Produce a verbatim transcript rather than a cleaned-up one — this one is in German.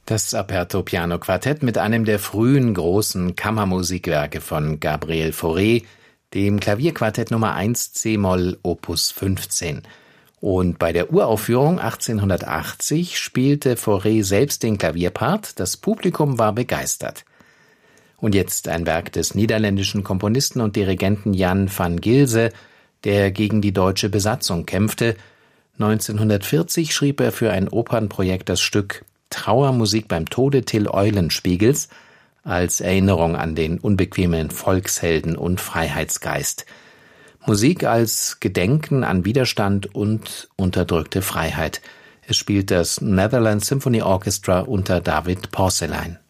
Das Aperto Piano Quartett mit einem der frühen großen Kammermusikwerke von Gabriel Fauré, dem Klavierquartett Nummer eins c-Moll Opus fünfzehn. Und bei der Uraufführung achtzehnhundertachtzig spielte Fauré selbst den Klavierpart, das Publikum war begeistert. Und jetzt ein Werk des niederländischen Komponisten und Dirigenten Jan van Gilse, der gegen die deutsche Besatzung kämpfte. neunzehnhundertvierzig schrieb er für ein Opernprojekt das Stück Trauermusik beim Tode Till Eulenspiegels als Erinnerung an den unbequemen Volkshelden und Freiheitsgeist. Musik als Gedenken an Widerstand und unterdrückte Freiheit. Es spielt das Netherlands Symphony Orchestra unter David Porcelein.